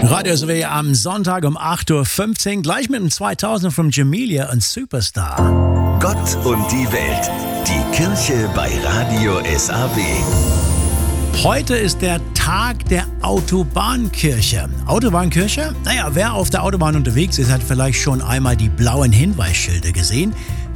Radio SW am Sonntag um 8.15 Uhr, gleich mit dem 2000 von Jamelia und Superstar. Gott und die Welt, die Kirche bei Radio SAW. Heute ist der Tag der Autobahnkirche. Autobahnkirche? Naja, wer auf der Autobahn unterwegs ist, hat vielleicht schon einmal die blauen Hinweisschilder gesehen.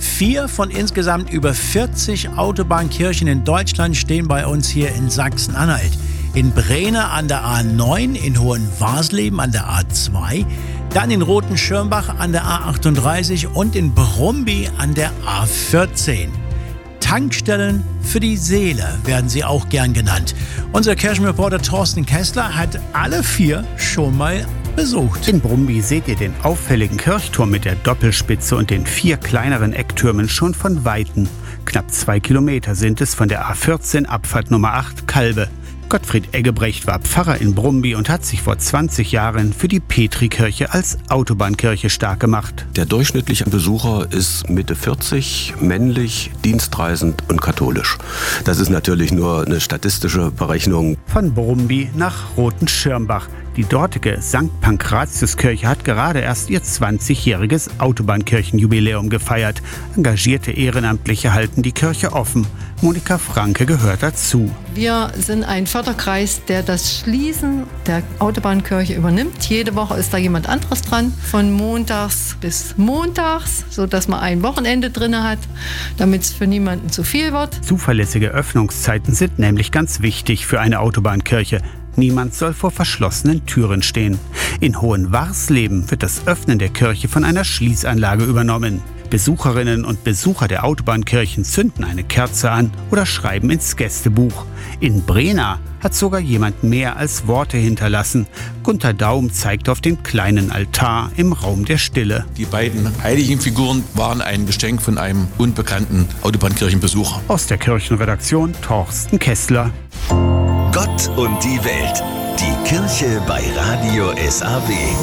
4 von insgesamt über 40 Autobahnkirchen in Deutschland stehen bei uns hier in Sachsen-Anhalt. In Brehna an der A9, in Hohenwarsleben an der A2, dann in Rothenschirmbach an der A38 und in Brumby an der A14. Tankstellen für die Seele werden sie auch gern genannt. Unser Kirchenreporter Thorsten Kessler hat alle 4 schon mal besucht. In Brumby seht ihr den auffälligen Kirchturm mit der Doppelspitze und den 4 kleineren Ecktürmen schon von Weitem. Knapp 2 Kilometer sind es von der A14 Abfahrt Nummer 8 Kalbe. Gottfried Eggebrecht war Pfarrer in Brumby und hat sich vor 20 Jahren für die Petrikirche als Autobahnkirche stark gemacht. Der durchschnittliche Besucher ist Mitte 40, männlich, dienstreisend und katholisch. Das ist natürlich nur eine statistische Berechnung. Von Brumby nach Rothenschirmbach. Die dortige St. Pankratiuskirche hat gerade erst ihr 20-jähriges Autobahnkirchenjubiläum gefeiert. Engagierte Ehrenamtliche halten die Kirche offen. Monika Franke gehört dazu. Wir sind ein Förderkreis, der das Schließen der Autobahnkirche übernimmt. Jede Woche ist da jemand anderes dran, von montags bis montags, sodass man ein Wochenende drin hat, damit es für niemanden zu viel wird. Zuverlässige Öffnungszeiten sind nämlich ganz wichtig für eine Autobahnkirche. Niemand soll vor verschlossenen Türen stehen. In Hohenwarsleben wird das Öffnen der Kirche von einer Schließanlage übernommen. Besucherinnen und Besucher der Autobahnkirchen zünden eine Kerze an oder schreiben ins Gästebuch. In Brehna hat sogar jemand mehr als Worte hinterlassen. Gunter Daum zeigt auf den kleinen Altar im Raum der Stille. Die beiden heiligen Figuren waren ein Geschenk von einem unbekannten Autobahnkirchenbesucher. Aus der Kirchenredaktion Thorsten Kessler. Gott und die Welt, die Kirche bei Radio SAW.